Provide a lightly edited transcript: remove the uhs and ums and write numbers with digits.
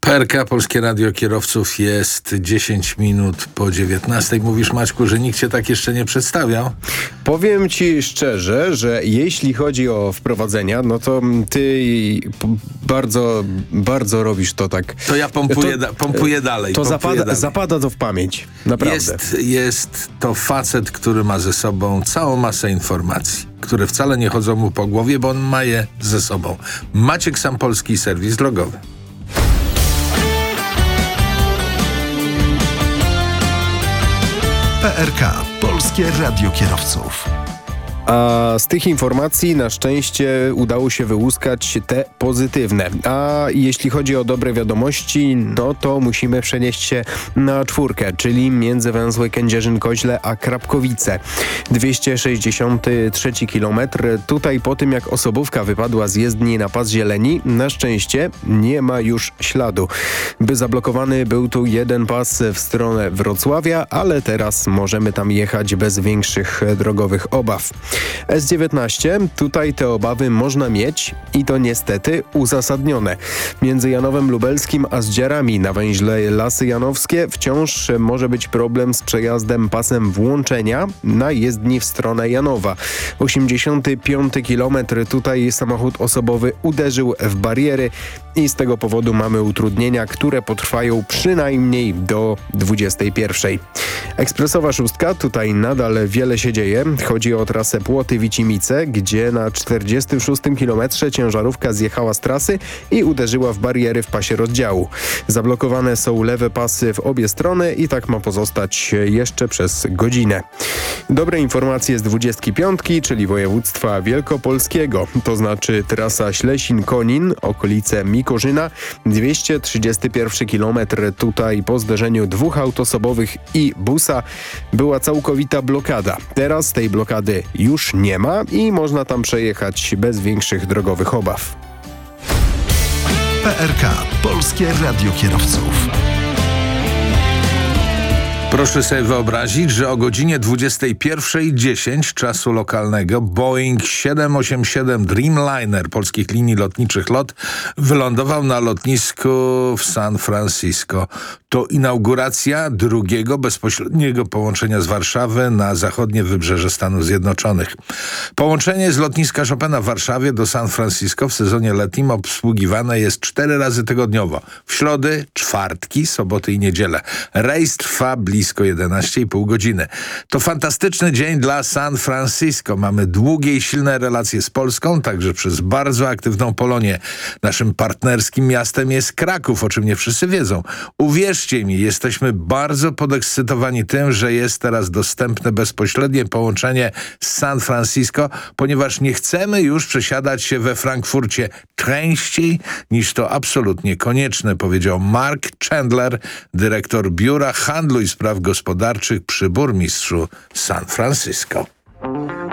PRK, Polskie Radio Kierowców, jest 10 minut po 19. Mówisz, Maćku, że nikt cię tak jeszcze nie przedstawiał? Powiem ci szczerze, że jeśli chodzi o wprowadzenia, no to ty bardzo robisz to tak. To ja pompuję dalej. To zapada to w pamięć. Naprawdę. Jest to facet, który ma ze sobą całą masę informacji, które wcale nie chodzą mu po głowie, bo on ma je ze sobą. Maciek Sampolski, serwis drogowy. PRK, Polskie Radio Kierowców. A z tych informacji na szczęście udało się wyłuskać te pozytywne. A jeśli chodzi o dobre wiadomości, no to musimy przenieść się na czwórkę, czyli między węzły Kędzierzyn-Koźle a Krapkowice. 263 km. Tutaj po tym jak osobówka wypadła z jezdni na pas zieleni, na szczęście nie ma już śladu. By zablokowany był tu jeden pas w stronę Wrocławia, ale teraz możemy tam jechać bez większych drogowych obaw. S19, tutaj te obawy można mieć i to niestety uzasadnione. Między Janowem Lubelskim a Zdzierami na węźle Lasy Janowskie wciąż może być problem z przejazdem pasem włączenia na jezdni w stronę Janowa. 85 km tutaj samochód osobowy uderzył w bariery i z tego powodu mamy utrudnienia, które potrwają przynajmniej do 21. Ekspresowa szóstka, tutaj nadal wiele się dzieje. Chodzi o trasę Płoty-Wicimice, gdzie na 46 km ciężarówka zjechała z trasy i uderzyła w bariery w pasie rozdziału. Zablokowane są lewe pasy w obie strony i tak ma pozostać jeszcze przez godzinę. Dobre informacje z 25, czyli województwa wielkopolskiego, to znaczy trasa Ślesin-Konin, okolice Mikorzyna, 231 km. Tutaj po zderzeniu dwóch aut osobowych i busa była całkowita blokada. Teraz tej blokady już nie ma i można tam przejechać bez większych drogowych obaw. PRK, Polskie Radio Kierowców. Proszę sobie wyobrazić, że o godzinie 21:10 czasu lokalnego Boeing 787 Dreamliner polskich linii lotniczych LOT wylądował na lotnisku w San Francisco. To inauguracja drugiego bezpośredniego połączenia z Warszawy na zachodnie wybrzeże Stanów Zjednoczonych. Połączenie z lotniska Chopina w Warszawie do San Francisco w sezonie letnim obsługiwane jest 4 razy tygodniowo. W środy, czwartki, soboty i niedzielę. Rejs trwa blisko 11,5 godziny. To fantastyczny dzień dla San Francisco. Mamy długie i silne relacje z Polską, także przez bardzo aktywną Polonię. Naszym partnerskim miastem jest Kraków, o czym nie wszyscy wiedzą. Uwierzcie mi, jesteśmy bardzo podekscytowani tym, że jest teraz dostępne bezpośrednie połączenie z San Francisco, ponieważ nie chcemy już przesiadać się we Frankfurcie częściej niż to absolutnie konieczne, powiedział Mark Chandler, dyrektor Biura Handlu i Spraw Gospodarczych przy burmistrzu San Francisco.